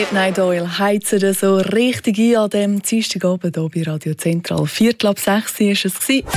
Midnight Oil heizen so richtig ein an diesem Dienstagabend hier bei Radio Zentral. 5:45 war es.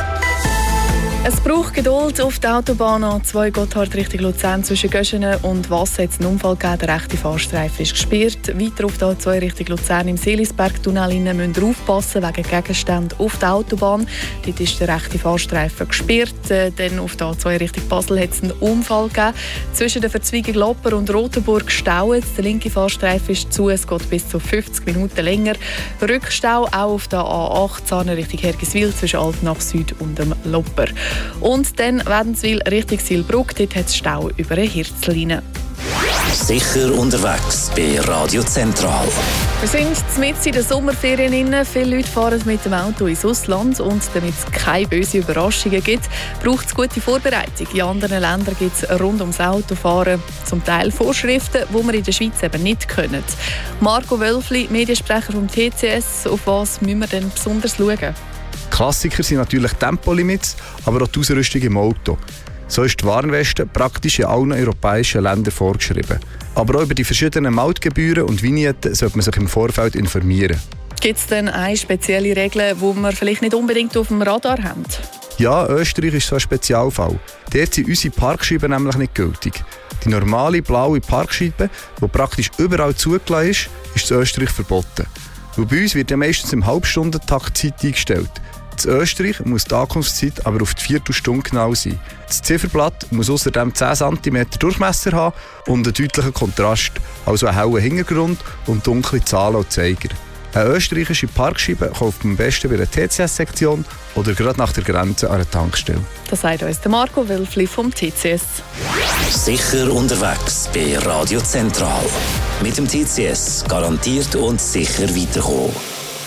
Es braucht Geduld auf der Autobahn A2 Gotthard Richtung Luzern zwischen Göschenen und Wassen. Hat es einen Unfall gegeben, der rechte Fahrstreifen ist gesperrt. Weiter auf der A2 Richtung Luzern im Seelisberg-Tunnel müsst ihr aufpassen wegen Gegenständen auf der Autobahn. Dort ist der rechte Fahrstreifen gesperrt. Dann auf der A2 Richtung Basel hat es einen Unfall gegeben. Zwischen der Verzweigung Lopper und Rotenburg staut. Der linke Fahrstreifen ist zu, es geht bis zu 50 Minuten länger. Rückstau auch auf der A8 Richtung Hergiswil zwischen Altenach Süd und dem Lopper. Und dann Wädenswil Richtung Silbruck, dort hat es Stau über eine Hirzleine. Sicher unterwegs bei Radio Zentral. Wir sind mitten in den Sommerferien. Viele Leute fahren mit dem Auto ins Ausland. Und damit es keine bösen Überraschungen gibt, braucht es gute Vorbereitung. In anderen Ländern gibt es rund ums Autofahren zum Teil Vorschriften, die wir in der Schweiz eben nicht können. Marco Wölfli, Mediensprecher vom TCS, auf was müssen wir denn besonders schauen? Klassiker sind natürlich Tempolimits, aber auch die Ausrüstung im Auto. So ist die Warnweste praktisch in allen europäischen Ländern vorgeschrieben. Aber auch über die verschiedenen Mautgebühren und Vignetten sollte man sich im Vorfeld informieren. Gibt es denn eine spezielle Regel, die wir vielleicht nicht unbedingt auf dem Radar haben? Ja, Österreich ist so ein Spezialfall. Dort sind unsere Parkscheiben nämlich nicht gültig. Die normale blaue Parkscheibe, die praktisch überall zugelassen ist in Österreich verboten. Und bei uns wird ja meistens im Halbstundentakt Zeit eingestellt. In Österreich muss die Ankunftszeit aber auf die Viertelstunde genau sein. Das Zifferblatt muss außerdem 10 cm Durchmesser haben und einen deutlichen Kontrast, also einen hellen Hintergrund und dunkle Zahlen und Zeiger. Eine österreichische Parkscheibe kauft man am besten bei einer TCS-Sektion oder gerade nach der Grenze an einer Tankstelle. Das sagt uns Marco Wölfli vom TCS. Sicher unterwegs bei Radio Zentral. Mit dem TCS garantiert und sicher weiterkommen.